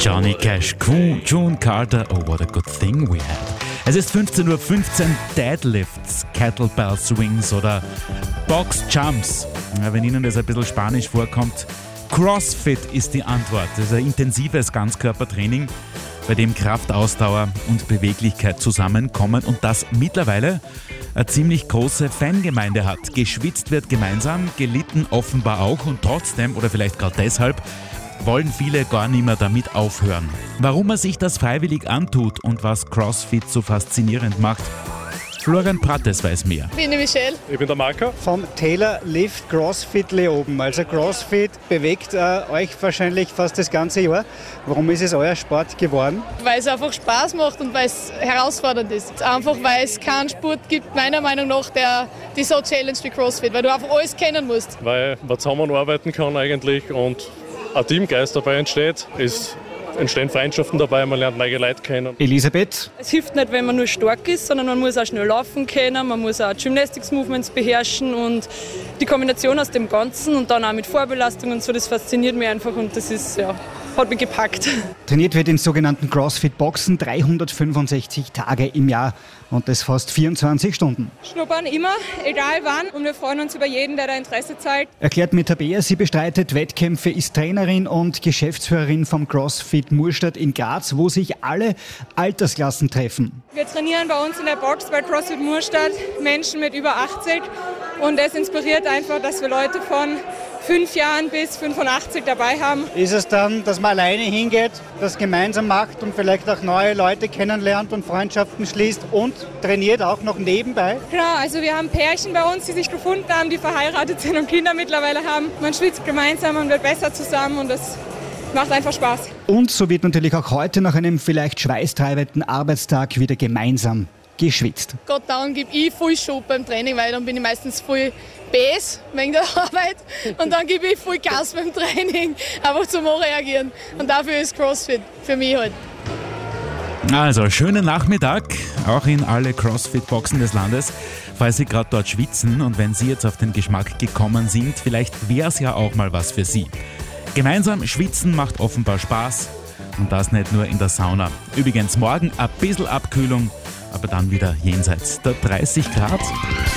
Johnny Cash, June Carter, oh what a good thing we had. Es ist 15:15 Uhr, Deadlifts, Kettlebell Swings oder Box Jumps. Ja, wenn Ihnen das ein bisschen Spanisch vorkommt, CrossFit ist die Antwort. Das ist ein intensives Ganzkörpertraining, bei dem Kraft, Ausdauer und Beweglichkeit zusammenkommen und das mittlerweile eine ziemlich große Fangemeinde hat. Geschwitzt wird gemeinsam, gelitten offenbar auch und trotzdem oder vielleicht gerade deshalb wollen viele gar nicht mehr damit aufhören. Warum man sich das freiwillig antut und was CrossFit so faszinierend macht, Florian Prattes weiß mehr. Ich bin die Michelle. Ich bin der Marco. Vom Taylor Lift CrossFit Leoben. Also CrossFit bewegt euch wahrscheinlich fast das ganze Jahr. Warum ist es euer Sport geworden? Weil es einfach Spaß macht und weil es herausfordernd ist. Einfach weil es keinen Sport gibt, meiner Meinung nach, der die so challenge wie CrossFit. Weil du einfach alles kennen musst. Weil man zusammenarbeiten kann eigentlich und ein Teamgeist dabei entsteht. Es entstehen Freundschaften dabei, man lernt neue Leute kennen. Elisabeth? Es hilft nicht, wenn man nur stark ist, sondern man muss auch schnell laufen können, man muss auch Gymnastics-Movements beherrschen und die Kombination aus dem Ganzen und dann auch mit Vorbelastung und so, das fasziniert mich einfach und das ist, ja, hat mich gepackt. Trainiert wird in sogenannten CrossFit-Boxen 365 Tage im Jahr und das fast 24 Stunden. Schnuppern immer, egal wann, und wir freuen uns über jeden, der da Interesse zeigt. Erklärt mir Tabea, sie bestreitet Wettkämpfe, ist Trainerin und Geschäftsführerin vom CrossFit Murstadt in Graz, wo sich alle Altersklassen treffen. Wir trainieren bei uns in der Box bei CrossFit Murstadt Menschen mit über 80 und es inspiriert einfach, dass wir Leute von 5 Jahren bis 85 dabei haben. Ist es dann, dass man alleine hingeht, das gemeinsam macht und vielleicht auch neue Leute kennenlernt und Freundschaften schließt und trainiert auch noch nebenbei? Genau, also wir haben Pärchen bei uns, die sich gefunden haben, die verheiratet sind und Kinder mittlerweile haben. Man schwitzt gemeinsam und wird besser zusammen und das macht einfach Spaß. Und so wird natürlich auch heute nach einem vielleicht schweißtreibenden Arbeitstag wieder gemeinsam geschwitzt. Gott daran gebe ich viel Schub beim Training, weil dann bin ich meistens voll Bäs wegen der Arbeit und dann gebe ich voll Gas beim Training, einfach zum Reagieren. Und dafür ist CrossFit für mich halt. Also, schönen Nachmittag, auch in alle CrossFit-Boxen des Landes, falls Sie gerade dort schwitzen und wenn Sie jetzt auf den Geschmack gekommen sind, vielleicht wäre es ja auch mal was für Sie. Gemeinsam schwitzen macht offenbar Spaß und das nicht nur in der Sauna. Übrigens morgen ein bisschen Abkühlung, aber dann wieder jenseits der 30 Grad.